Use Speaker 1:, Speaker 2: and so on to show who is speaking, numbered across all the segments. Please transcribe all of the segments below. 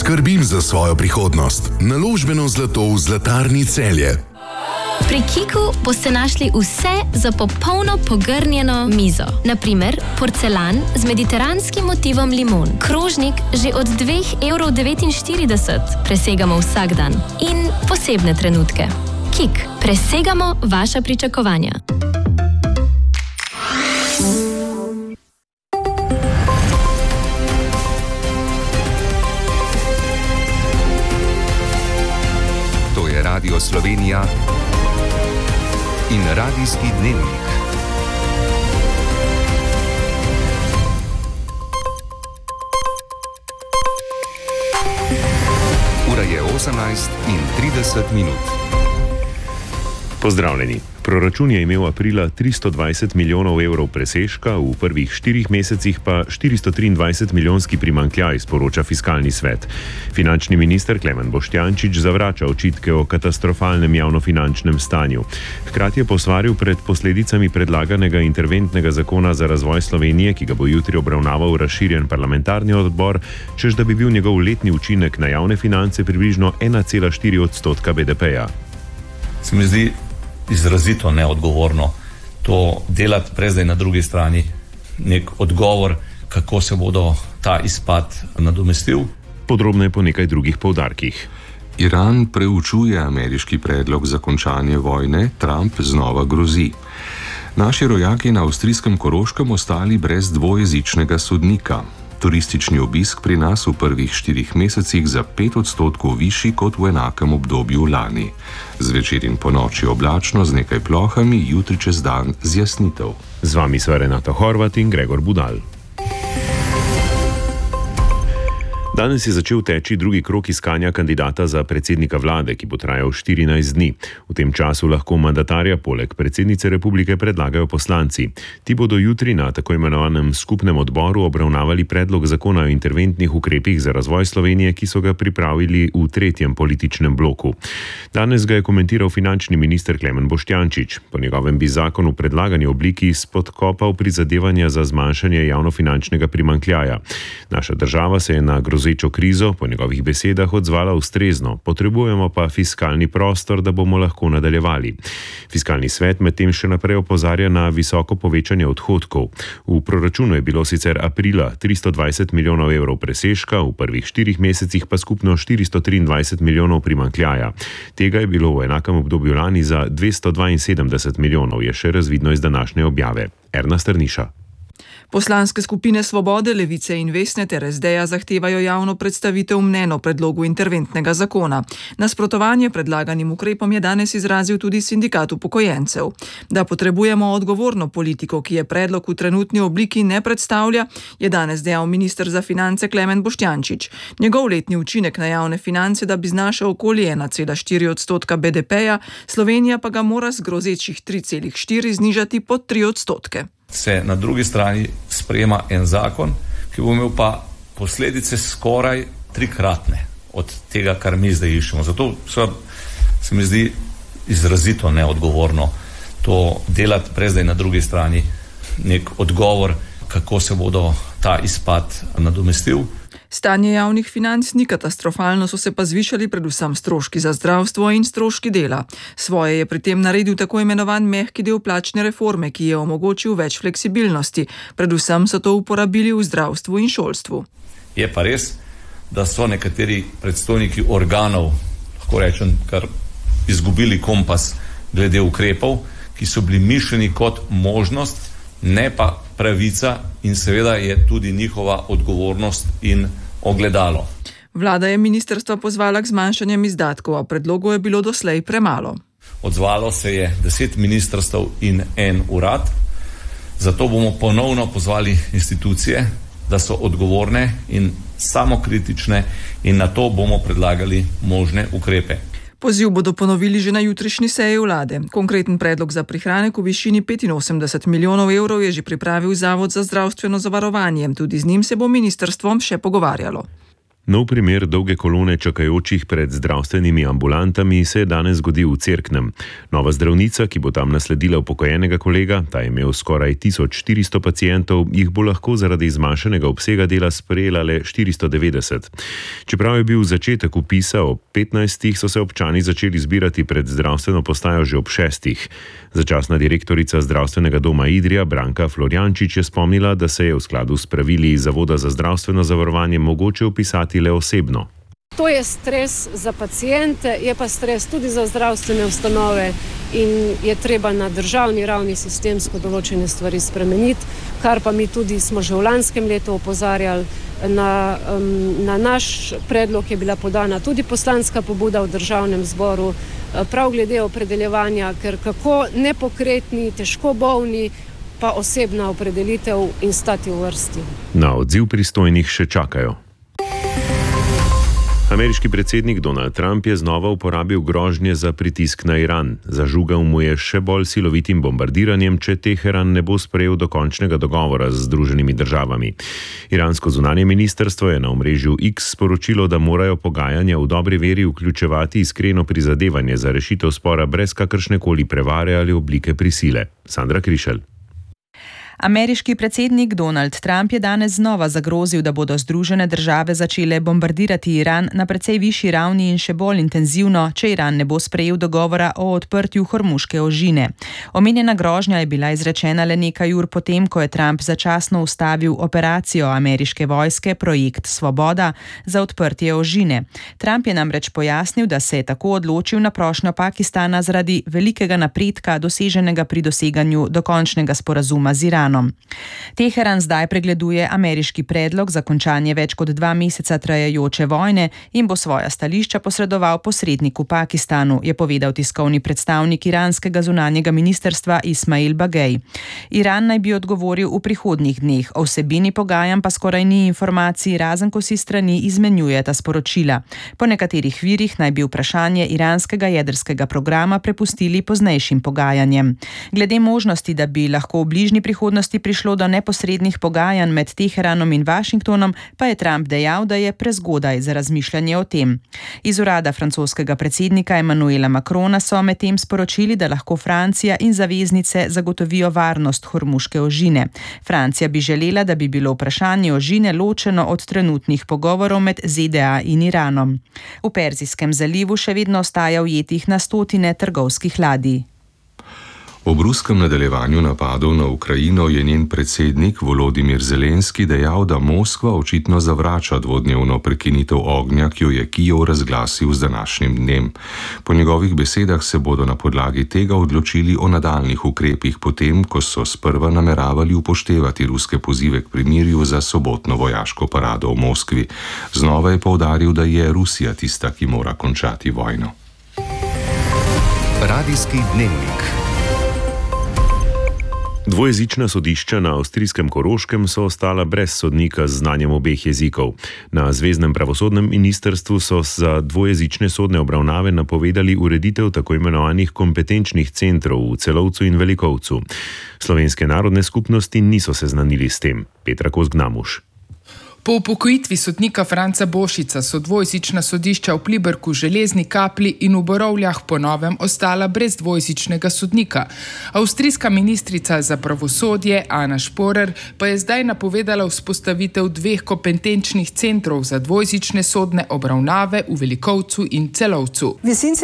Speaker 1: Skrbim za svojo prihodnost. Naložbeno zlato v Zlatarni Celje.
Speaker 2: Pri Kiku boste našli vse za popolno pogrnjeno mizo. Naprimer, porcelan z mediteranskim motivom limon. Krožnik že od 2,49 €. Presegamo vsak dan. In posebne trenutke. Kik. Presegamo vaša pričakovanja.
Speaker 3: To je Radio Slovenija in Radijski dnevnik. Ura je 18:30.
Speaker 4: Pozdravljeni. Proračun je imel aprila 320 milijonov evrov presežka, v prvih 4 mesecih pa 423 milijonski primanjkljaj, sporoča Fiskalni svet. Finančni minister Klemen Boštjančič zavrača očitke o katastrofalnem javnofinančnem stanju. Hkrati je posvaril pred posledicami predlaganega interventnega zakona za razvoj Slovenije, ki ga bo jutri obravnaval razširjen parlamentarni odbor, čež da bi bil njegov letni učinek na javne finance približno 1,4% BDP-ja.
Speaker 5: Se mi zdi izrazito neodgovorno to delati, prej zdaj na drugi strani nek odgovor, kako se bodo ta izpad nadomestil.
Speaker 4: Podrobneje po nekaj drugih poudarkih.
Speaker 6: Iran preučuje ameriški predlog za končanje vojne, Trump znova grozi. Naši rojaki na avstrijskem Koroškem ostali brez dvojezičnega sodnika. Turistični obisk pri nas v prvih 4 mesecih za 5% višji kot v enakem obdobju lani. Zvečer in ponoči oblačno z nekaj plohami, jutri čez dan zjasnitev.
Speaker 4: Z vami sva Renata Horvat in Gregor Budal. Danes je začel teči drugi krog iskanja kandidata za predsednika vlade, ki bo trajal 14 dni. V tem času lahko mandatarja poleg predsednice republike predlagajo poslanci. Ti bodo jutri na tako imenovanem skupnem odboru obravnavali predlog zakona o interventnih ukrepih za razvoj Slovenije, ki so ga pripravili v 3. političnem bloku. Danes ga je komentiral finančni minister Klemen Boštjančič. Po njegovem bi zakon v predlagani obliki spodkopal prizadevanja za zmanjšanje javnofinančnega primanjkljaja. Naša država se je na grozečo krizo po njegovih besedah odzvala ustrezno, potrebujemo pa fiskalni prostor, da bomo lahko nadaljevali. Fiskalni svet medtem še naprej opozarja na visoko povečanje odhodkov. V proračunu je bilo sicer aprila 320 milijonov evrov presežka, v prvih 4 mesecih pa skupno 423 milijonov primanjkljaja. Tega je bilo v enakem obdobju lani za 272 milijonov, je še razvidno iz današnje objave. Erna Strniša.
Speaker 7: Poslanske skupine Svobode, Levice in Vesne ter SD-ja zahtevajo javno predstavitev mnenj o predlogu interventnega zakona. Nasprotovanje predlaganim ukrepom je danes izrazil tudi sindikat upokojencev. Da potrebujemo odgovorno politiko, ki je predlog v trenutni obliki ne predstavlja, je danes dejal minister za finance Klemen Boštjančič. Njegov letni učinek na javne finance, da bi znašal okoli 1,4% BDP-ja, Slovenija pa ga mora z grozečih 3,4 znižati pod 3%.
Speaker 5: Se na drugi strani sprejema en zakon, ki bo imel pa posledice skoraj 3-kratne od tega, kar mi zdaj iščemo. Zato se mi zdi izrazito neodgovorno to delati, prej zdaj na drugi strani nek odgovor, kako se bodo ta izpad nadomestil.
Speaker 7: Stanje javnih financ ni katastrofalno, so se pa zvišali predvsem stroški za zdravstvo in stroški dela. Svoje je pri tem naredil tako imenovan mehki del plačne reforme, ki je omogočil več fleksibilnosti. Predvsem so to uporabili v zdravstvu in šolstvu.
Speaker 5: Je pa res, da so nekateri predstojniki organov, lahko rečem, kar izgubili kompas glede ukrepov, ki so bili mišljeni kot možnost, ne pa pravica, in seveda je tudi njihova odgovornost in ogledalo.
Speaker 7: Vlada je ministrstva pozvala k zmanjšanjem izdatkov, a predlogov je bilo doslej premalo.
Speaker 5: Odzvalo se je 10 ministrstev in en urad, zato bomo ponovno pozvali institucije, da so odgovorne in samokritične, in na to bomo predlagali možne ukrepe.
Speaker 7: Poziv bodo ponovili že na jutrišnji seji vlade. Konkreten predlog za prihranek v višini 85 milijonov evrov je že pripravil Zavod za zdravstveno zavarovanje. Tudi z njim se bo ministrstvo še pogovarjalo.
Speaker 4: Nov primer dolge kolone čakajočih pred zdravstvenimi ambulantami se je danes zgodil v Cerknem. Nova zdravnica, ki bo tam nasledila upokojenega kolega, ta je imel skoraj 1400 pacientov, jih bo lahko zaradi zmanjšanega obsega dela sprejela le 490. Čeprav je bil začetek vpisa ob 15, so se občani začeli zbirati pred zdravstveno postajo že ob 6. Začasna direktorica zdravstvenega doma Idrija Branka Florjančič je spomnila, da se je v skladu s pravili Zavoda za zdravstveno zavarovanje mogoče vpisati le osebno.
Speaker 8: To je stres za pacijente, je pa stres tudi za zdravstvene ustanove in je treba na državni ravni sistemsko določene stvari spremeniti, kar pa mi tudi smo že v lanskem letu opozarjali. Na naš predlog je bila podana tudi poslanska pobuda v državnem zboru, prav glede opredeljevanja, ker kako nepokretni, težko bolni, pa osebna opredelitev in stati v vrsti.
Speaker 4: Na odziv pristojnih še čakajo. Ameriški predsednik Donald Trump je znova uporabil grožnje za pritisk na Iran. Zažugal mu je še bolj silovitim bombardiranjem, če Teheran ne bo sprejel dokončnega dogovora z Združenimi državami. Iransko zunanje ministrstvo je na omrežju X sporočilo, da morajo pogajanja v dobri veri vključevati iskreno prizadevanje za rešitev spora brez kakršnekoli prevare ali oblike prisile. Sandra Krišelj.
Speaker 9: Ameriški predsednik Donald Trump je danes znova zagrozil, da bodo Združene države začele bombardirati Iran na precej višji ravni in še bolj intenzivno, če Iran ne bo sprejel dogovora o odprtju Hormuške ožine. Omenjena grožnja je bila izrečena le nekaj ur potem, ko je Trump začasno ustavil operacijo ameriške vojske Projekt Svoboda za odprtje ožine. Trump je namreč pojasnil, da se je tako odločil na prošnjo Pakistana zaradi velikega napredka doseženega pri doseganju dokončnega sporazuma z Iranom. Teheran zdaj pregleduje ameriški predlog za končanje več kot 2 meseca trajajoče vojne in bo svoja stališča posredoval posredniku Pakistanu, je povedal tiskovni predstavnik iranskega zunanjega ministrstva Ismail Bagej. Iran naj bi odgovoril v prihodnjih dneh, o vsebini pogajanj pa skoraj ni informacij, razen ko si strani izmenjujeta sporočila. Po nekaterih virih naj bi vprašanje iranskega jedrskega programa prepustili poznejšim pogajanjem. Glede možnosti, da bi lahko v bližnji prihodnosti prišlo do neposrednih pogajanj med Teheranom in Washingtonom, pa je Trump dejal, da je prezgodaj za razmišljanje o tem. Iz urada francoskega predsednika Emmanuela Macrona so medtem sporočili, da lahko Francija in zaveznice zagotovijo varnost Hormuške ožine. Francija bi želela, da bi bilo vprašanje ožine ločeno od trenutnih pogovorov med ZDA in Iranom. V Perzijskem zalivu še vedno ostaja ujetih na stotine trgovskih ladij.
Speaker 6: Ob ruskem nadaljevanju napadov na Ukrajino je njen predsednik Volodimir Zelenski dejal, da Moskva očitno zavrača dvodnevno prekinitev ognja, ki jo je Kijev razglasil z današnjim dnem. Po njegovih besedah se bodo na podlagi tega odločili o nadaljnih ukrepih, potem ko so sprva nameravali upoštevati ruske pozive k primirju za sobotno vojaško parado v Moskvi. Znova je poudaril, da je Rusija tista, ki mora končati vojno.
Speaker 3: Radijski dnevnik.
Speaker 4: Dvojezična sodišča na avstrijskem Koroškem so ostala brez sodnika z znanjem obeh jezikov. Na Zveznem pravosodnem ministrstvu so za dvojezične sodne obravnave napovedali ureditev tako imenovanih kompetenčnih centrov v Celovcu in Velikovcu. Slovenske narodne skupnosti niso seznanili s tem. Petra Kozgnamuš.
Speaker 10: Po upokojitvi sodnika Franca Bošica so dvojezična sodišča v Pliberku, Železni Kapli in v Borovljah po novem ostala brez dvojezičnega sodnika. Avstrijska ministrica za pravosodje Ana Šporer pa je zdaj napovedala vzpostavitev 2 kompetenčnih centrov za dvojezične sodne obravnave v Velikovcu in Celovcu.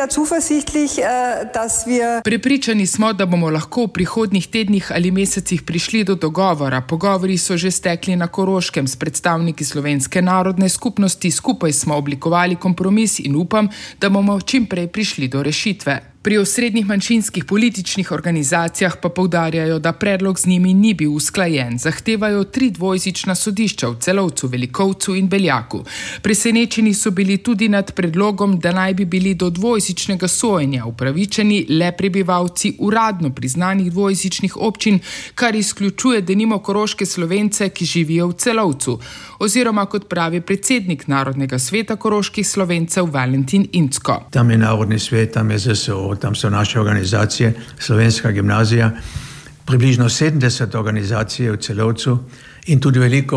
Speaker 10: Prepričani smo, da bomo lahko v prihodnjih tednih ali mesecih prišli do dogovora. Pogovori so že stekli na Koroškem s predstavniki Slovenske narodne skupnosti, skupaj smo oblikovali kompromis in upam, da bomo čim prej prišli do rešitve. Pri osrednjih manjšinskih političnih organizacijah pa poudarjajo, da predlog z njimi ni bil usklajen. Zahtevajo 3 dvojezična sodišča v Celovcu, Velikovcu in Beljaku. Presenečeni so bili tudi nad predlogom, da naj bi bili do dvojezičnega sojenja upravičeni le prebivalci uradno priznanih dvojezičnih občin, kar izključuje denimo koroške Slovence, ki živijo v Celovcu. Oziroma, kot pravi predsednik Narodnega sveta koroških Slovencev Valentin Incko.
Speaker 11: Tam je Narodni svet, tam je ZSO, tam so naše organizacije, Slovenska gimnazija, približno 70 organizacij v Celovcu in tudi veliko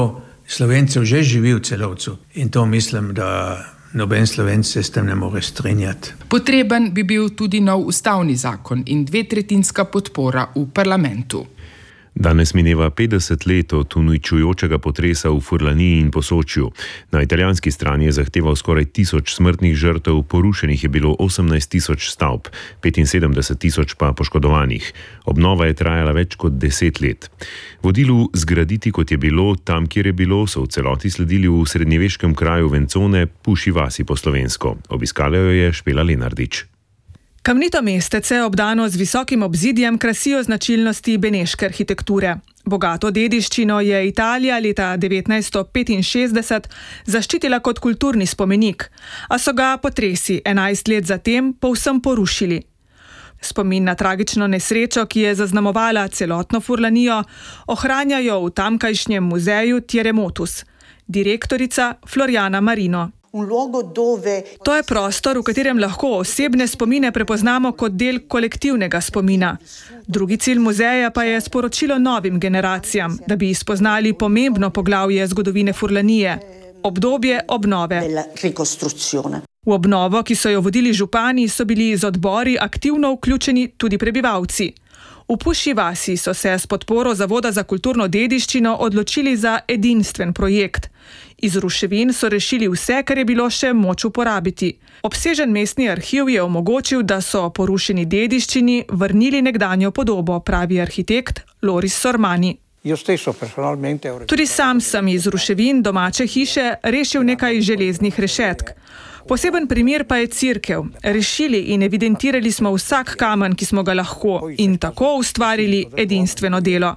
Speaker 11: Slovencev že živi v Celovcu in to mislim, da noben Slovenc se s tem ne more strinjati.
Speaker 10: Potreben bi bil tudi nov ustavni zakon in 2/3 podpora v parlamentu.
Speaker 4: Danes mineva 50 let od uničujočega potresa v Furlaniji in Posočju. Na italijanski strani je zahteval skoraj 1000 smrtnih žrtev, porušenih je bilo 18.000 stavb, 75.000 pa poškodovanih. Obnova je trajala več kot 10 let. Vodilu zgraditi, kot je bilo, tam, kjer je bilo, so v celoti sledili v srednjeveškem kraju Vencone, Puši vasi po slovensko. Obiskala jo je Špela Lenardič.
Speaker 7: Kamnito mestece, obdano z visokim obzidjem, krasijo značilnosti beneške arhitekture. Bogato dediščino je Italija leta 1965 zaščitila kot kulturni spomenik, a so ga potresi 11 let zatem povsem porušili. Spomin na tragično nesrečo, ki je zaznamovala celotno Furlanijo, ohranjajo v tamkajšnjem muzeju Tjeremotus. Direktorica Floriana Marino. To je prostor, v katerem lahko osebne spomine prepoznamo kot del kolektivnega spomina. Drugi cilj muzeja pa je sporočilo novim generacijam, da bi spoznali pomembno poglavje zgodovine Furlanije, obdobje obnove. V obnovo, ki so jo vodili župani, so bili z odbori aktivno vključeni tudi prebivalci. V Puši vasi so se s podporo Zavoda za kulturno dediščino odločili za edinstven projekt. Iz ruševin so rešili vse, kar je bilo še moč uporabiti. Obsežen mestni arhiv je omogočil, da so porušeni dediščini vrnili nekdanjo podobo, pravi arhitekt Loris Sormani. Tudi sam sem iz ruševin domače hiše rešil nekaj železnih rešetk. Poseben primer pa je cerkev. Rešili in evidentirali smo vsak kamen, ki smo ga lahko, in tako ustvarili edinstveno delo.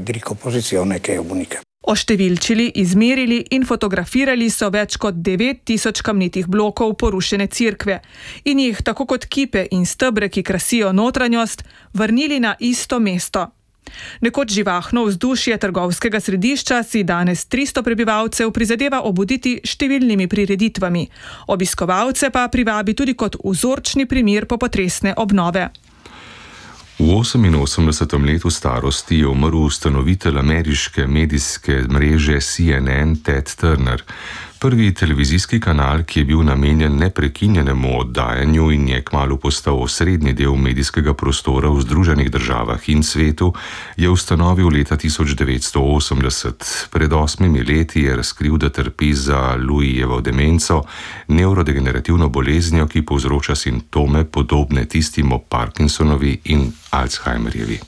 Speaker 7: Oštevilčili, izmerili in fotografirali so več kot 9000 kamnitih blokov porušene cerkve in jih, tako kot kipe in stebre, ki krasijo notranjost, vrnili na isto mesto. Nekoč živahno vzdušje trgovskega središča si danes 300 prebivalcev prizadeva obuditi številnimi prireditvami. Obiskovalce pa privabi tudi kot vzorčni primer popotresne obnove.
Speaker 6: V 88. letu starosti je umrl ustanovitelj ameriške medijske mreže CNN Ted Turner. Prvi televizijski kanal, ki je bil namenjen neprekinjenemu oddajanju in je kmalu postal osrednji del medijskega prostora v Združenih državah in svetu, je ustanovil leta 1980. Pred 8 leti je razkril, da trpi za Lewyjevo demenco, nevrodegenerativno boleznijo, ki povzroča simptome podobne tistim ob Parkinsonovi in Alzheimerjevi.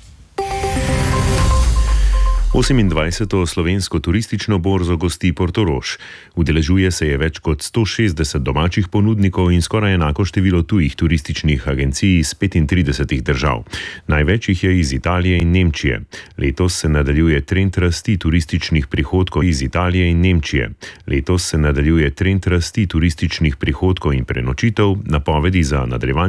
Speaker 4: 28. slovensko turistično borzo gosti Portorož. Udeležuje se je več kot 160 domačih ponudnikov in skoraj enako število tujih turističnih agencij iz 35 držav. Največ jih je iz Italije in Nemčije. Letos se nadaljuje trend rasti turističnih prihodkov iz Italije in Nemčije. Letos se nadaljuje trend rasti turističnih prihodkov in prenočitev, napovedi za nadaljevanje